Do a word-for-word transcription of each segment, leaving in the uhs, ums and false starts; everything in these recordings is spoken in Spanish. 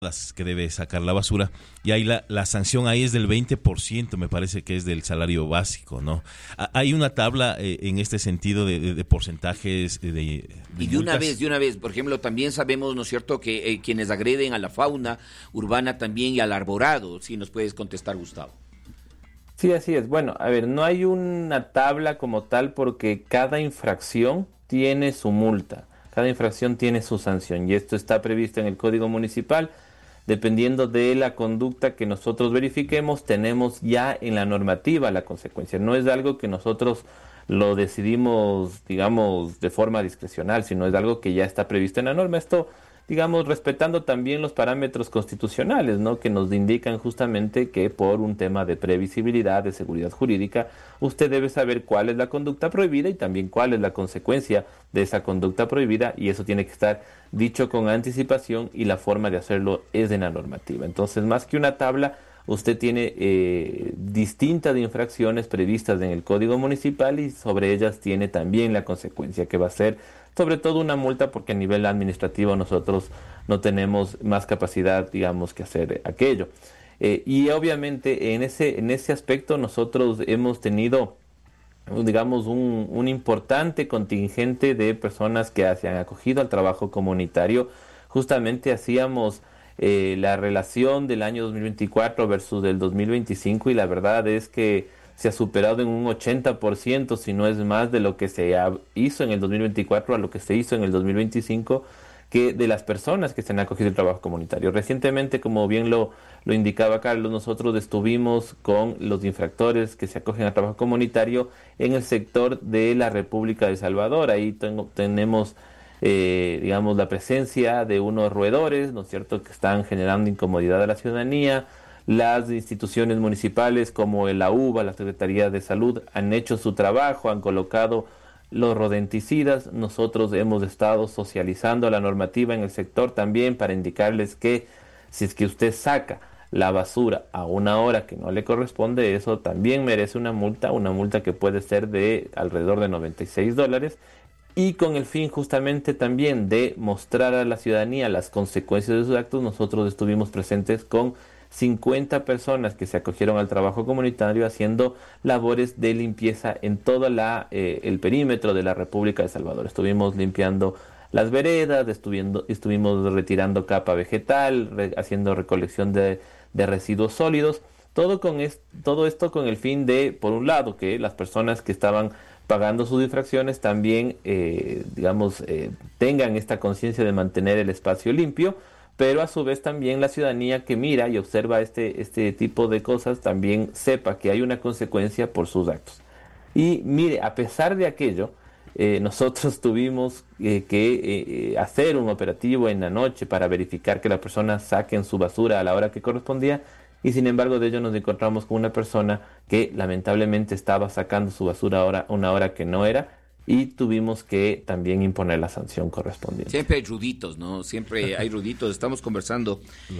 las que debe sacar la basura, y ahí la, la sanción ahí es del veinte por ciento, me parece que es del salario básico, ¿no? Hay una tabla eh, en este sentido de, de, de porcentajes de, de Y de una vez, de una vez, por ejemplo, también sabemos, ¿no es cierto?, que eh, quienes agreden a la fauna urbana también y al arborado. Si nos puedes contestar, Gustavo. Sí, así es. Bueno, a ver, no hay una tabla como tal porque cada infracción tiene su multa, cada infracción tiene su sanción y esto está previsto en el Código Municipal. Dependiendo de la conducta que nosotros verifiquemos, tenemos ya en la normativa la consecuencia. No es algo que nosotros lo decidimos, digamos, de forma discrecional, sino es algo que ya está previsto en la norma. Esto, digamos, respetando también los parámetros constitucionales, ¿no?, que nos indican justamente que por un tema de previsibilidad, de seguridad jurídica, usted debe saber cuál es la conducta prohibida y también cuál es la consecuencia de esa conducta prohibida, y eso tiene que estar dicho con anticipación y la forma de hacerlo es en la normativa. Entonces, más que una tabla, usted tiene eh, distintas infracciones previstas en el Código Municipal y sobre ellas tiene también la consecuencia, que va a ser sobre todo una multa, porque a nivel administrativo nosotros no tenemos más capacidad, digamos, que hacer aquello. Eh, y obviamente en ese, en ese aspecto nosotros hemos tenido, digamos, un, un importante contingente de personas que se han acogido al trabajo comunitario. Justamente hacíamos eh, la relación del año dos mil veinticuatro versus del dos mil veinticinco y la verdad es que se ha superado en un ochenta por ciento, si no es más, de lo que se hizo en el dos mil veinticuatro a lo que se hizo en el dos mil veinticinco, que de las personas que se han acogido al trabajo comunitario. Recientemente, como bien lo, lo indicaba Carlos, nosotros estuvimos con los infractores que se acogen al trabajo comunitario en el sector de la República de El Salvador. Ahí tengo, tenemos, eh, digamos, la presencia de unos roedores, ¿no es cierto?, que están generando incomodidad a la ciudadanía. Las instituciones municipales como el A U B A, la Secretaría de Salud, han hecho su trabajo, han colocado los rodenticidas. Nosotros hemos estado socializando la normativa en el sector también para indicarles que si es que usted saca la basura a una hora que no le corresponde, eso también merece una multa, una multa que puede ser de alrededor de noventa y seis dólares. Y con el fin justamente también de mostrar a la ciudadanía las consecuencias de sus actos, nosotros estuvimos presentes con cincuenta personas que se acogieron al trabajo comunitario haciendo labores de limpieza en todo la, eh, el perímetro de la República de El Salvador. Estuvimos limpiando las veredas, estuvimos, estuvimos retirando capa vegetal, re, haciendo recolección de, de residuos sólidos, todo, con es, todo esto con el fin de, por un lado, que las personas que estaban pagando sus infracciones también, eh, digamos, eh, tengan esta conciencia de mantener el espacio limpio, pero a su vez también la ciudadanía que mira y observa este, este tipo de cosas también sepa que hay una consecuencia por sus actos. Y mire, a pesar de aquello, eh, nosotros tuvimos eh, que eh, hacer un operativo en la noche para verificar que las personas saquen su basura a la hora que correspondía, y sin embargo de ello nos encontramos con una persona que lamentablemente estaba sacando su basura ahora una hora que no era, y tuvimos que también imponer la sanción correspondiente. Siempre hay ruditos, ¿no? Siempre hay ruditos. Estamos conversando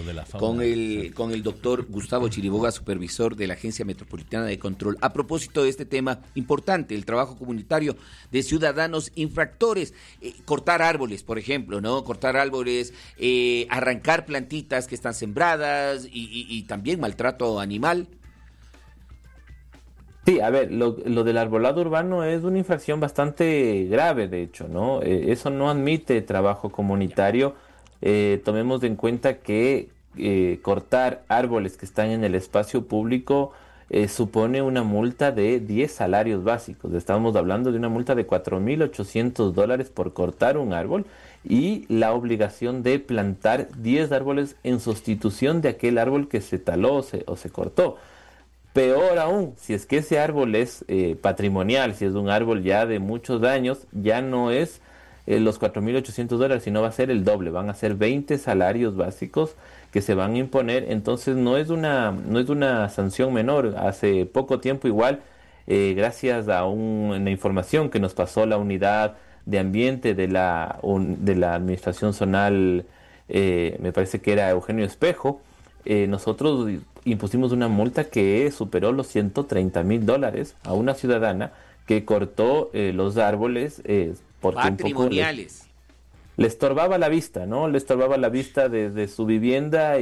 con el con el doctor Gustavo Chiriboga, supervisor de la Agencia Metropolitana de Control, a propósito de este tema importante, el trabajo comunitario de ciudadanos infractores. Eh, cortar árboles, por ejemplo, ¿no? Cortar árboles, eh, arrancar plantitas que están sembradas y, y, y también maltrato animal. Sí, a ver, lo, lo del arbolado urbano es una infracción bastante grave, de hecho, ¿no? Eh, eso no admite trabajo comunitario. Eh, tomemos en cuenta que eh, cortar árboles que están en el espacio público eh, supone una multa de diez salarios básicos. Estamos hablando de una multa de cuatro mil ochocientos dólares por cortar un árbol y la obligación de plantar diez árboles en sustitución de aquel árbol que se taló o se, o se cortó. Peor aún, si es que ese árbol es eh, patrimonial, si es un árbol ya de muchos años, ya no es eh, los cuatro mil ochocientos dólares, sino va a ser el doble, van a ser veinte salarios básicos que se van a imponer. Entonces no es una, no es una sanción menor. Hace poco tiempo igual, eh, gracias a un, una información que nos pasó la unidad de ambiente de la, un, de la administración zonal, eh, me parece que era Eugenio Espejo, eh, nosotros impusimos una multa que superó los ciento treinta mil dólares a una ciudadana que cortó eh, los árboles eh, porque patrimoniales. Un poco le estorbaba la vista, ¿no? Le estorbaba la vista de, de su vivienda